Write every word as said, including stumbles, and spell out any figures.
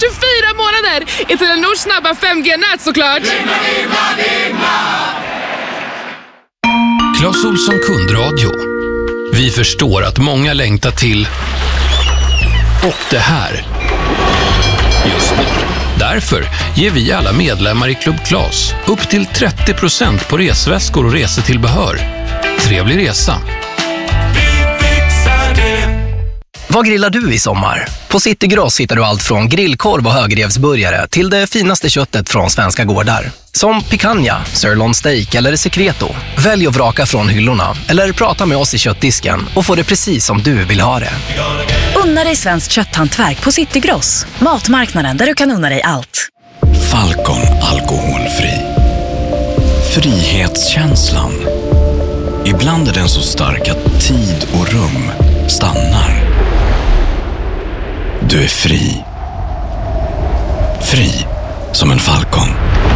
tjugofyra månader i Telenors snabba fem G-nät såklart. Clas Ohlson kundradio. Vi förstår att många längtar till och det här just nu. Därför ger vi alla medlemmar i Club Clas upp till trettio procent på resväskor och resetillbehör. Trevlig resa! Vad grillar du i sommar? På City Gross hittar du allt från grillkorv och högrevsburgare till det finaste köttet från svenska gårdar. Som picanha, sirloin steak eller secreto. Välj och vraka från hyllorna eller prata med oss i köttdisken och få det precis som du vill ha det. Unna dig svenskt kötthantverk på City Gross. Matmarknaden där du kan unna dig allt. Falcon alkoholfri. Frihetskänslan. Ibland är den så stark att tid och rum stannar. Du är fri. Fri som en falcon.